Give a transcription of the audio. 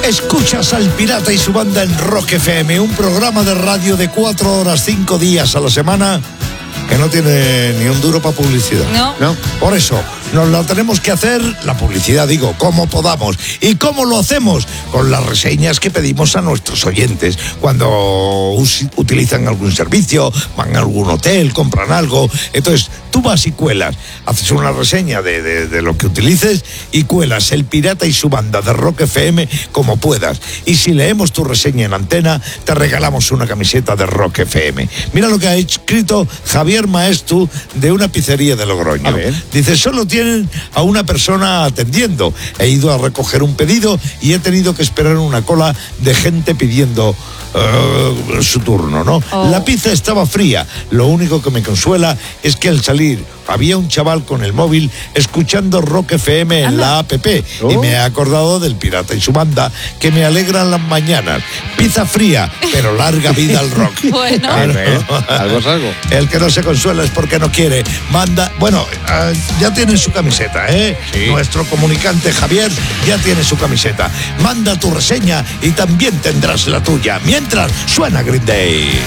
Escuchas al Pirata y su banda en Rock FM, un programa de radio de 4 horas, 5 días a la semana, que no tiene ni un duro para publicidad. No. Por eso, nos la tenemos que hacer, la publicidad, digo, como podamos. ¿Y cómo lo hacemos? Con las reseñas que pedimos a nuestros oyentes. Cuando utilizan algún servicio, van a algún hotel, compran algo. Entonces, tú vas y cuelas, haces una reseña de lo que utilices y cuelas el Pirata y su banda de Rock FM como puedas. Y si leemos tu reseña en antena, te regalamos una camiseta de Rock FM. Mira lo que ha escrito Javier Maestu de una pizzería de Logroño. Dice, solo tienen a una persona atendiendo. He ido a recoger un pedido y he tenido que esperar una cola de gente pidiendo su turno, ¿no? La pizza estaba fría. Lo único que me consuela es que al salir había un chaval con el móvil escuchando Rock FM en la app y me he acordado del Pirata y su banda, que me alegran las mañanas. Pizza fría, pero larga vida al rock. Bueno. Algo es algo. El que no se consuela es porque no quiere. Manda, bueno, ya tiene su camiseta, ¿eh? Sí. Nuestro comunicante Javier ya tiene su camiseta. Manda tu reseña y también tendrás la tuya. Mientras, suena Green Day.